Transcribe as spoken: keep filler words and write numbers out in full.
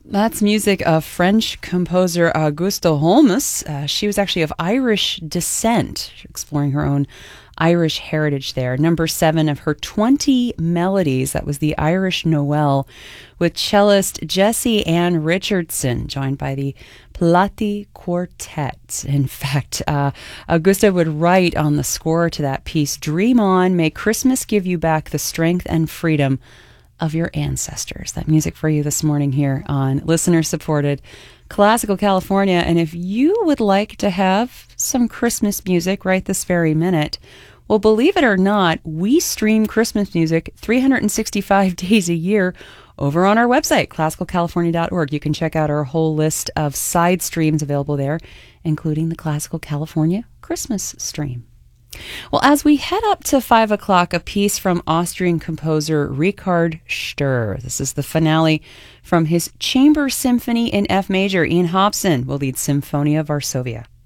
That's music of French composer Auguste Holmes. Uh, she was actually of Irish descent, exploring her own Irish heritage there. Number seven of her twenty melodies, that was the Irish Noel, with cellist Jessie Ann Richardson, joined by the Platti Quartet. In fact, uh, Augusta would write on the score to that piece, "Dream on, may Christmas give you back the strength and freedom of your ancestors." That music for you this morning here on listener-supported Classical California. And if you would like to have some Christmas music right this very minute, well, believe it or not, we stream Christmas music three hundred sixty-five days a year over on our website, classical california dot org. You can check out our whole list of side streams available there, including the Classical California Christmas stream. Well, as we head up to five o'clock, a piece from Austrian composer Richard Sturr. This is the finale from his Chamber Symphony in F major. Ian Hobson will lead Symphonia Varsovia.